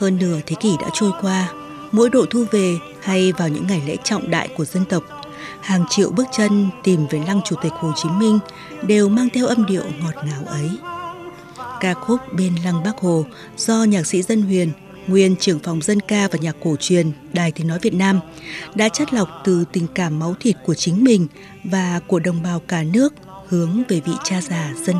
Hơn nửa thế kỷ đã trôi qua, mỗi độ thu về hay vào những ngày lễ trọng đại của dân tộc, hàng triệu bước chân tìm về lăng Chủ tịch Hồ Chí Minh đều mang theo âm điệu ngọt ngào ấy. Ca khúc Bên lăng Bác Hồ do nhạc sĩ Dân Huyền, nguyên trưởng phòng dân ca và nhạc cổ truyền Đài Tiếng nói Việt Nam, đã chắt lọc từ tình cảm máu thịt của chính mình và của đồng bào cả nước hướng về vị cha già dân